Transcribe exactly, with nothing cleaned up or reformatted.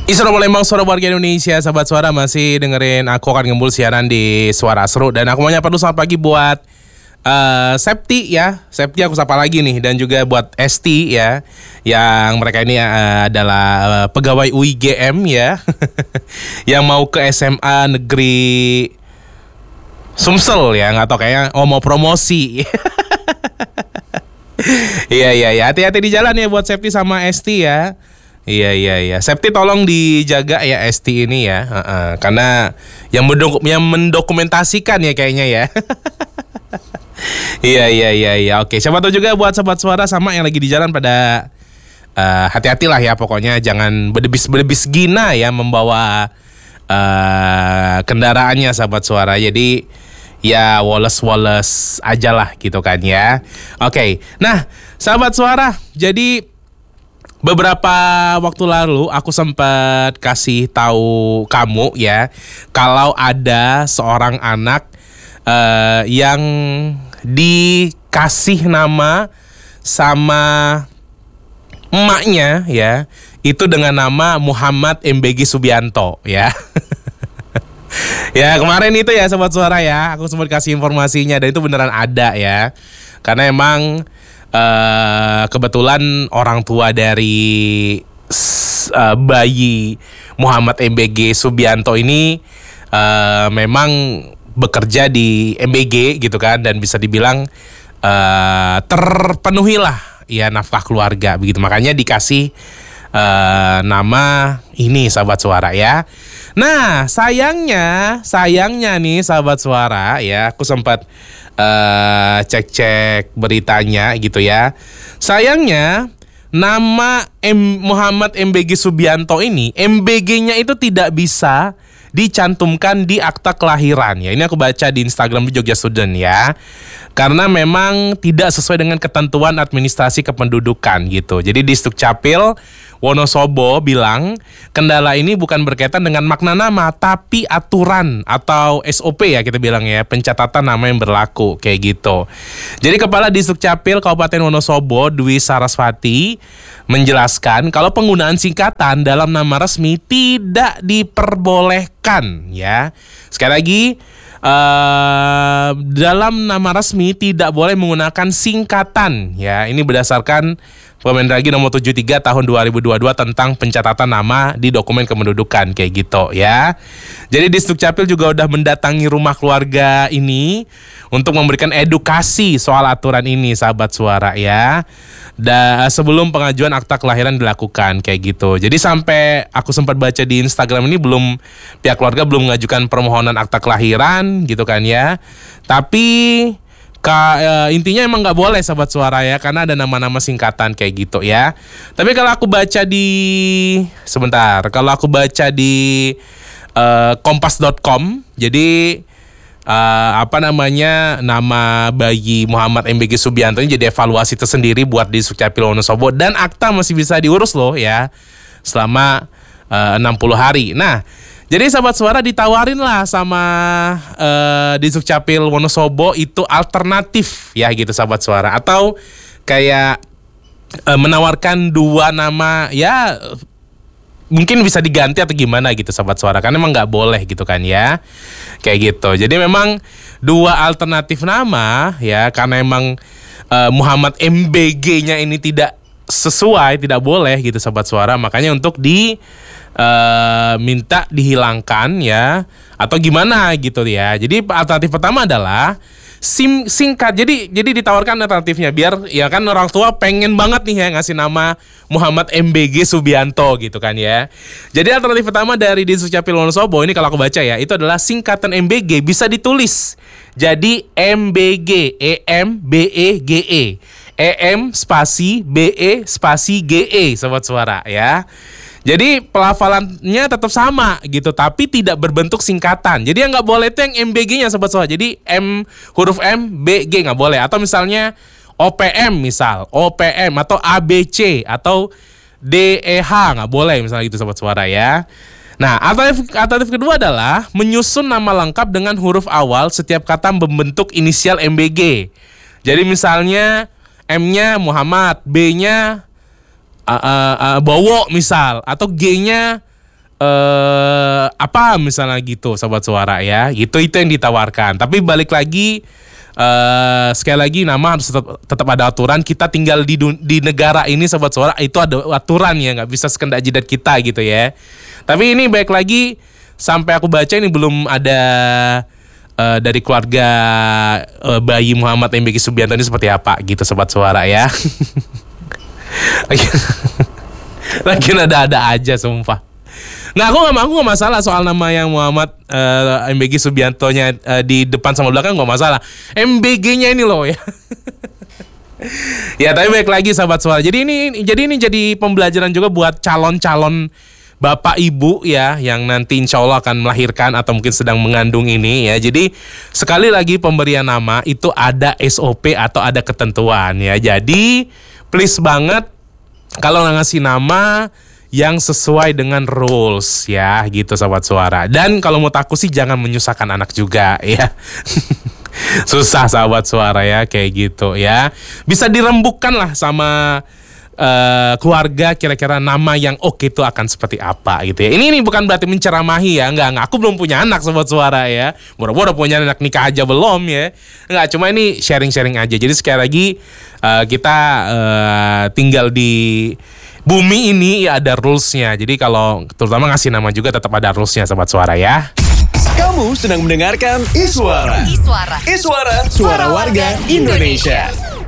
Isra Palembang, suara warga Indonesia, sahabat suara masih dengerin aku akan ngembul siaran di Suara Seru. Dan aku mau nyapa dulu selamat pagi buat uh, Septi ya, Septi aku sapa lagi nih. Dan juga buat Esti ya, yang mereka ini uh, adalah uh, pegawai U I G M ya, yang mau ke S M A Negeri Sumsel ya, nggak tahu kayaknya oh mau promosi. Iya iya iya, hati-hati di jalan ya buat Septi sama Esti ya. Iya iya iya, Septi tolong dijaga ya Esti ini ya, uh-uh. Karena yang, mendok- yang mendokumentasikan ya kayaknya ya. Iya iya iya iya, oke. Siapa tahu juga buat sobat suara sama yang lagi di jalan pada uh, hati-hatilah ya, pokoknya jangan berdebis-berdebis gina ya membawa uh, kendaraannya sahabat suara. Jadi ya woles-woles aja lah gitu kan ya. Oke, nah sahabat suara, jadi beberapa waktu lalu aku sempat kasih tahu kamu ya, kalau ada seorang anak uh, yang dikasih nama sama emaknya ya, itu dengan nama Muhammad M B G Subianto ya. Ya kemarin itu ya sobat suara ya, aku sempat kasih informasinya dan itu beneran ada ya. Karena emang Uh, kebetulan orang tua dari uh, bayi Muhammad M B G Subianto ini uh, memang bekerja di M B G gitu kan, dan bisa dibilang uh, terpenuhilah ya nafkah keluarga begitu, makanya dikasih uh, nama ini sahabat suara ya. Nah sayangnya sayangnya nih sahabat suara ya, aku sempat Uh, cek-cek beritanya gitu ya. Sayangnya nama M Muhammad M B G Subianto ini, M B G-nya itu tidak bisa dicantumkan di akta kelahiran ya. Ini aku baca di Instagram di Jogja Student ya. Karena memang tidak sesuai dengan ketentuan administrasi kependudukan gitu. Jadi di Sdukcapil Wonosobo bilang kendala ini bukan berkaitan dengan makna nama, tapi aturan atau S O P ya kita bilang ya, pencatatan nama yang berlaku kayak gitu. Jadi Kepala Disdukcapil Kabupaten Wonosobo Dwi Sarasvati menjelaskan kalau penggunaan singkatan dalam nama resmi tidak diperbolehkan ya. Sekali lagi, Uh, dalam nama resmi tidak boleh menggunakan singkatan ya. Ini berdasarkan Permendagri nomor tujuh puluh tiga tahun dua ribu dua puluh dua tentang pencatatan nama di dokumen kependudukan kayak gitu ya. Jadi Disdukcapil juga udah mendatangi rumah keluarga ini untuk memberikan edukasi soal aturan ini sahabat suara ya. Da, sebelum pengajuan akta kelahiran dilakukan kayak gitu. Jadi sampai aku sempat baca di Instagram ini belum, pihak keluarga belum mengajukan permohonan akta kelahiran gitu kan ya. Tapi Ka, e, intinya emang nggak boleh sahabat suara ya, karena ada nama-nama singkatan kayak gitu ya. Tapi kalau aku baca di sebentar, kalau aku baca di e, kompas dot com, jadi e, apa namanya nama bayi Muhammad M B G Subianto ini jadi evaluasi tersendiri buat di Sdukcapil Wonosobo, dan akta masih bisa diurus loh ya selama e, enam puluh hari. Nah, jadi sahabat suara ditawarin lah sama uh, di Disdukcapil Wonosobo itu alternatif ya gitu sahabat suara, atau kayak uh, menawarkan dua nama ya, mungkin bisa diganti atau gimana gitu sahabat suara, karena emang nggak boleh gitu kan ya, kayak gitu. Jadi memang dua alternatif nama ya, karena emang uh, Muhammad M B G-nya ini tidak sesuai, tidak boleh gitu sahabat suara, makanya untuk di Uh, minta dihilangkan ya, atau gimana gitu ya. Jadi alternatif pertama adalah sim singkat. Jadi jadi ditawarkan alternatifnya biar ya kan orang tua pengen banget nih ya ngasih nama Muhammad M B G Subianto gitu kan ya. Jadi alternatif pertama dari Disdukcapil Wonosobo ini kalau aku baca ya, itu adalah singkatan M B G bisa ditulis jadi M B G, E M B E G E, E M spasi B E spasi G E sobat suara ya. Jadi pelafalannya tetap sama gitu, tapi tidak berbentuk singkatan. Jadi yang nggak boleh itu yang M B G-nya sobat sobat. Jadi M huruf M B G nggak boleh. Atau misalnya O P M misal, O P M atau A B C atau D E H nggak boleh misalnya gitu sobat suara ya. Nah, alternatif, alternatif kedua adalah menyusun nama lengkap dengan huruf awal setiap kata membentuk inisial M B G. Jadi misalnya M-nya Muhammad, B-nya Uh, uh, uh, Bowo misal, atau G-nya eh apa misalnya gitu Sobat Suara ya. Itu itu yang ditawarkan. Tapi balik lagi Uh, sekali lagi nama harus tetap, tetap ada aturan. Kita tinggal di di negara ini Sobat Suara, itu ada aturan ya, nggak bisa sekendak jidat kita gitu ya. Tapi ini baik lagi sampai aku baca ini belum ada uh, dari keluarga uh, bayi Muhammad M B G Subianto ini seperti apa gitu Sobat Suara ya. Lagi ada-ada aja sumpah. Nggak, aku nggak aku nggak masalah soal nama yang Muhammad uh, M B G Subianto-nya uh, di depan sama belakang, nggak masalah. M B G-nya ini loh ya. Ya tapi baik lagi Sahabat Suara. Jadi ini jadi ini jadi pembelajaran juga buat calon-calon bapak ibu ya yang nanti insya Allah akan melahirkan atau mungkin sedang mengandung ini ya. Jadi sekali lagi pemberian nama itu ada S O P atau ada ketentuan ya. Jadi please banget kalau ngasih nama yang sesuai dengan rules ya gitu Sobat Suara. Dan kalau mau takut sih jangan menyusahkan anak juga ya. Susah Sahabat Suara ya kayak gitu ya. Bisa dirembukkan lah sama uh, keluarga kira-kira nama yang oke itu akan seperti apa gitu ya. Ini ini bukan berarti menceramahi ya. Enggak, enggak. Aku belum punya anak Sobat Suara ya. Boro-boro punya anak nikah aja belum ya. Enggak, cuma ini sharing-sharing aja. Jadi sekali lagi uh, kita uh, tinggal di bumi ini ya ada rules-nya. Jadi kalau terutama ngasih nama juga tetap ada rules-nya Sobat Suara ya. Kamu sedang mendengarkan Iswara. Iswara. Iswara, suara warga Indonesia.